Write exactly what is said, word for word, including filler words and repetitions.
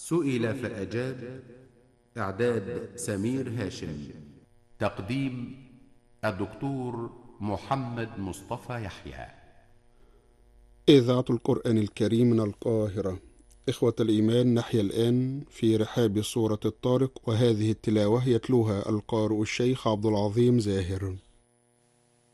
سئل فأجاب. إعداد سمير هاشم. تقديم الدكتور محمد مصطفى يحيى. إذاعة القرآن الكريم من القاهرة. إخوة الإيمان، نحيا الآن في رحاب سورة الطارق، وهذه التلاوة يتلوها القارئ الشيخ عبد العظيم زاهر.